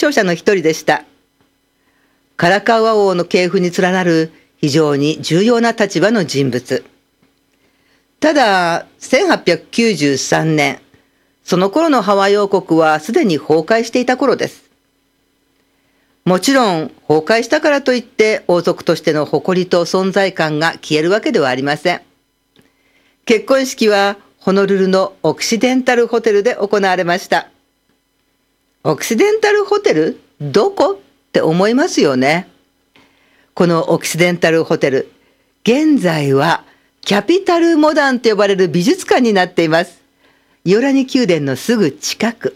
承者の一人でした。カラカウア王の系譜に連なる非常に重要な立場の人物。ただ、1893年、その頃のハワイ王国はすでに崩壊していた頃です。もちろん、崩壊したからといって王族としての誇りと存在感が消えるわけではありません。結婚式はホノルルのオクシデンタルホテルで行われました。オクシデンタルホテル？どこ？って思いますよね。このオクシデンタルホテル、現在はキャピタルモダンと呼ばれる美術館になっています。イオラニ宮殿のすぐ近く。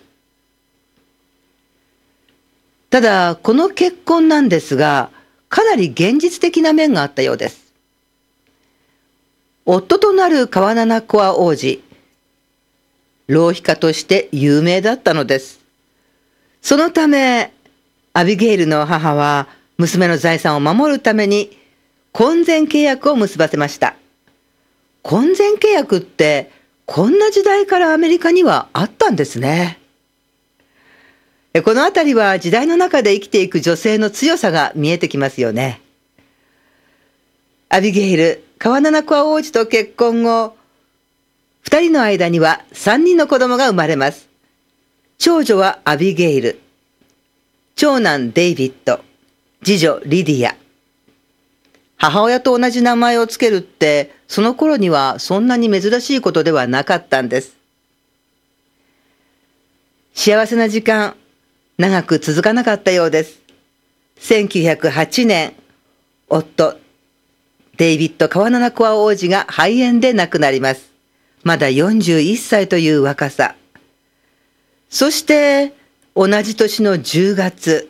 ただ、この結婚なんですが、かなり現実的な面があったようです。夫となるカワナナコア王子、浪費家として有名だったのです。そのため、アビゲイルの母は娘の財産を守るために婚前契約を結ばせました。婚前契約ってこんな時代からアメリカにはあったんですね。このあたりは時代の中で生きていく女性の強さが見えてきますよね。アビゲイル、カワナナコア王子と結婚後、2人の間には3人の子供が生まれます。長女はアビゲイル、長男デイビッド、次女リディア。母親と同じ名前をつけるって、その頃にはそんなに珍しいことではなかったんです。幸せな時間、長く続かなかったようです。1908年、夫、デイビッド・カワナナコア王子が肺炎で亡くなります。まだ41歳という若さ。そして、同じ年の10月、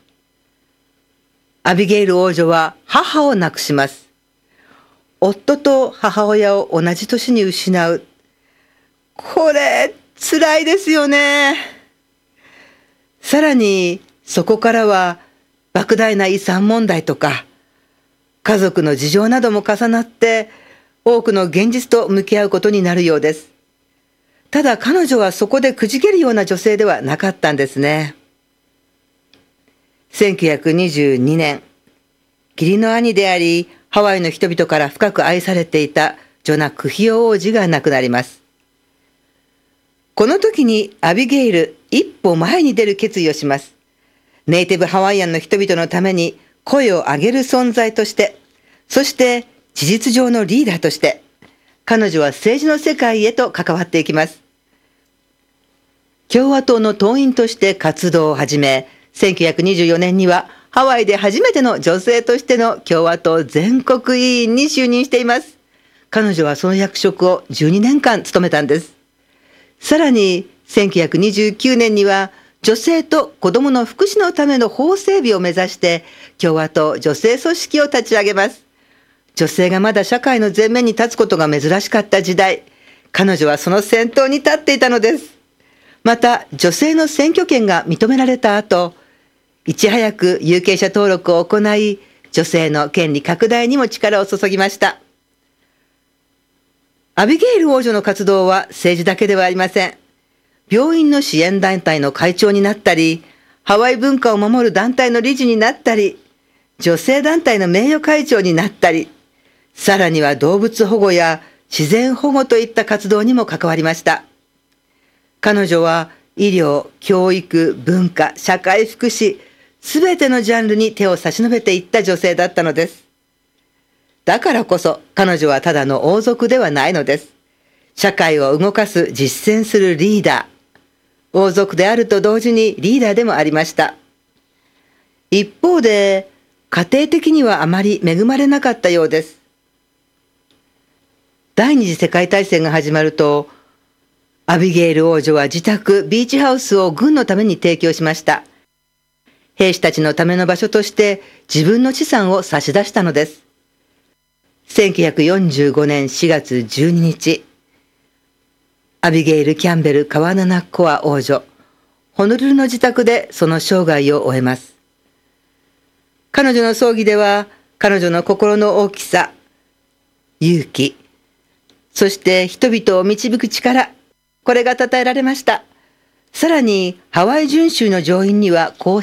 アビゲイル王女は母を亡くします。夫と母親を同じ年に失う。これ、辛いですよね。さらに、そこからは、莫大な遺産問題とか、家族の事情なども重なって、多くの現実と向き合うことになるようです。ただ彼女はそこでくじけるような女性ではなかったんですね。1922年、義理の兄であり、ハワイの人々から深く愛されていたジョナ・クヒオ王子が亡くなります。この時にアビゲイル、一歩前に出る決意をします。ネイティブハワイアンの人々のために声を上げる存在として、そして事実上のリーダーとして、彼女は政治の世界へと関わっていきます。共和党の党員として活動を始め、1924年にはハワイで初めての女性としての共和党全国委員に就任しています。彼女はその役職を12年間務めたんです。さらに1929年には女性と子どもの福祉のための法整備を目指して共和党女性組織を立ち上げます。女性がまだ社会の前面に立つことが珍しかった時代、彼女はその先頭に立っていたのです。また女性の選挙権が認められた後、いち早く有権者登録を行い、女性の権利拡大にも力を注ぎました。アビゲイル王女の活動は政治だけではありません。病院の支援団体の会長になったり、ハワイ文化を守る団体の理事になったり、女性団体の名誉会長になったり、さらには動物保護や自然保護といった活動にも関わりました。彼女は医療、教育、文化、社会福祉、すべてのジャンルに手を差し伸べていった女性だったのです。だからこそ彼女はただの王族ではないのです。社会を動かす実践するリーダー。王族であると同時にリーダーでもありました。一方で、家庭的にはあまり恵まれなかったようです。第二次世界大戦が始まると、アビゲイル王女は自宅、ビーチハウスを軍のために提供しました。兵士たちのための場所として自分の資産を差し出したのです。1945年4月12日、アビゲイル・キャンベル・カワナナコア王女、ホノルルの自宅でその生涯を終えます。彼女の葬儀では、彼女の心の大きさ、勇気、そして人々を導く力、これが称えられました。さらに、ハワイ巡州の上院にはこう